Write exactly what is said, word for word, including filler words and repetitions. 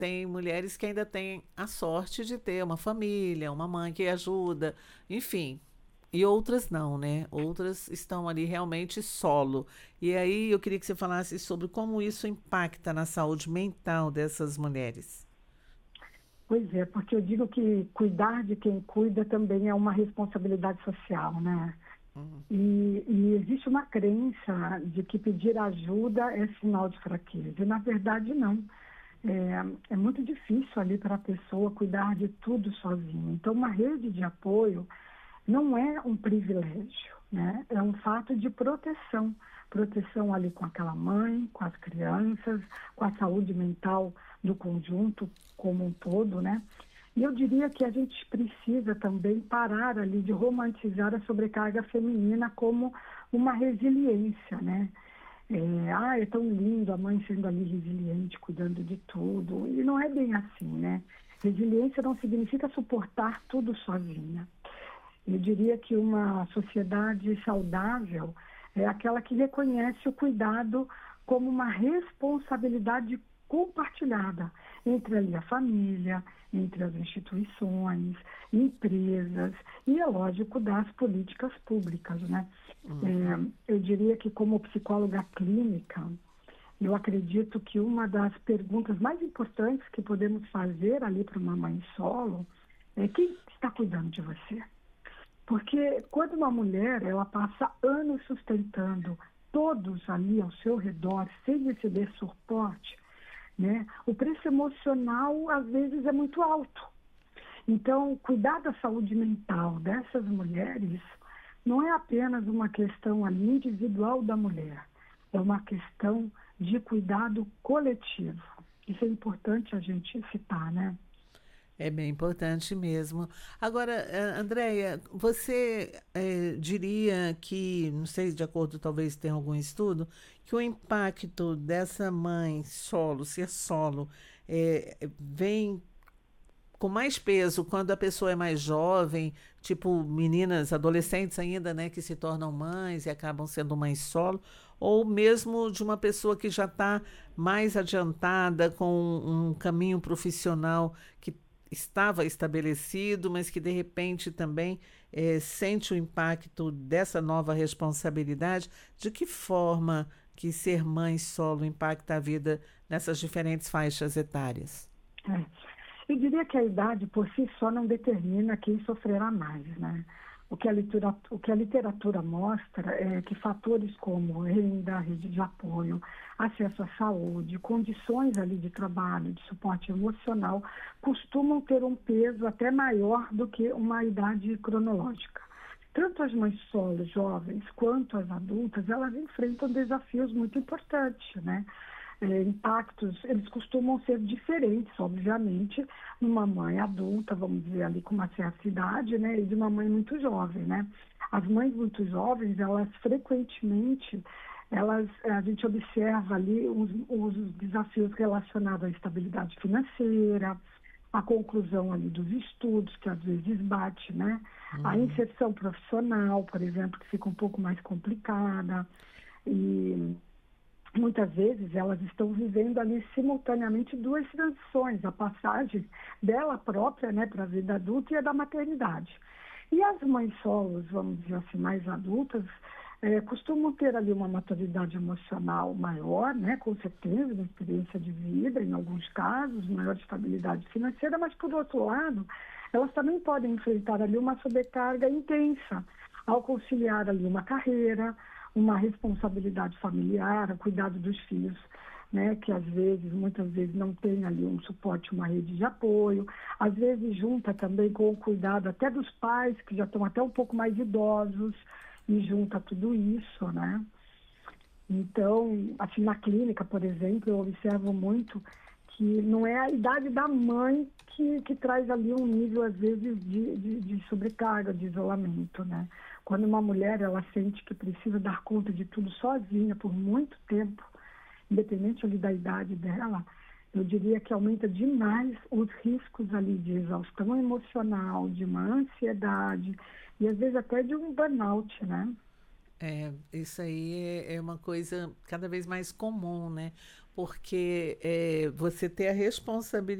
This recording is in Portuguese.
tem mulheres que ainda têm a sorte de ter uma família, uma mãe que ajuda, enfim. E outras não, né? Outras estão ali realmente solo. E aí eu queria que você falasse sobre como isso impacta na saúde mental dessas mulheres. Pois é, porque eu digo que cuidar de quem cuida também é uma responsabilidade social, né? Uhum. E, e existe uma crença de que pedir ajuda é sinal de fraqueza. E, na verdade, não. É, é muito difícil ali para a pessoa cuidar de tudo sozinha. Então, uma rede de apoio não é um privilégio, né? É um fato de proteção. Proteção ali com aquela mãe, com as crianças, com a saúde mental do conjunto como um todo, né? E eu diria que a gente precisa também parar ali de romantizar a sobrecarga feminina como uma resiliência, né? É, ah, é tão lindo a mãe sendo ali resiliente, cuidando de tudo. E não é bem assim, né? Resiliência não significa suportar tudo sozinha. Eu diria que uma sociedade saudável é aquela que reconhece o cuidado como uma responsabilidade compartilhada entre ali a família, entre as instituições, empresas e, é lógico, das políticas públicas, né? Uhum. É, eu diria que como psicóloga clínica, eu acredito que uma das perguntas mais importantes que podemos fazer ali para uma mãe solo é quem está cuidando de você? Porque quando uma mulher, ela passa anos sustentando todos ali ao seu redor, sem receber suporte, né? O preço emocional, às vezes, é muito alto. Então, cuidar da saúde mental dessas mulheres não é apenas uma questão ali individual da mulher, é uma questão de cuidado coletivo. Isso é importante a gente citar, né? É bem importante mesmo. Agora, eh, Andréia, você eh, diria que, não sei, de acordo, talvez tenha algum estudo, que o impacto dessa mãe solo, ser solo, eh, vem com mais peso quando a pessoa é mais jovem, tipo meninas, adolescentes ainda, né, que se tornam mães e acabam sendo mães solo, ou mesmo de uma pessoa que já está mais adiantada com um caminho profissional que estava estabelecido, mas que de repente também eh, sente o impacto dessa nova responsabilidade. De que forma que ser mãe solo impacta a vida nessas diferentes faixas etárias? É. Eu diria que a idade por si só não determina quem sofrerá mais, né? O que a literatura, o que a literatura mostra é que fatores como renda, rede de apoio, acesso à saúde, condições ali de trabalho, de suporte emocional, costumam ter um peso até maior do que uma idade cronológica. Tanto as mães solo jovens quanto as adultas, elas enfrentam desafios muito importantes, né? É, impactos, eles costumam ser diferentes, obviamente, numa mãe adulta, vamos dizer ali com uma certa idade, né, e de uma mãe muito jovem, né. As mães muito jovens, elas frequentemente, elas, a gente observa ali os, os desafios relacionados à estabilidade financeira, a conclusão ali dos estudos, que às vezes bate, né, a Uhum. inserção profissional, por exemplo, que fica um pouco mais complicada, e muitas vezes elas estão vivendo ali simultaneamente duas transições, a passagem dela própria, né, para a vida adulta e a da maternidade. E as mães solos, vamos dizer assim, mais adultas, eh, costumam ter ali uma maturidade emocional maior, né, com certeza, uma experiência de vida, em alguns casos, maior estabilidade financeira, mas, por outro lado, elas também podem enfrentar ali uma sobrecarga intensa ao conciliar ali uma carreira, uma responsabilidade familiar, o cuidado dos filhos, né, que às vezes, muitas vezes não tem ali um suporte, uma rede de apoio, às vezes junta também com o cuidado até dos pais, que já estão até um pouco mais idosos, e junta tudo isso, né? Então, assim, na clínica, por exemplo, eu observo muito que não é a idade da mãe que, que traz ali um nível, às vezes, de, de, de sobrecarga, de isolamento, né? Quando uma mulher, ela sente que precisa dar conta de tudo sozinha por muito tempo, independente ali da idade dela, eu diria que aumenta demais os riscos ali de exaustão emocional, de uma ansiedade e, às vezes, até de um burnout, né? É, isso aí é, é uma coisa cada vez mais comum, né? Porque é, você ter a responsabilidade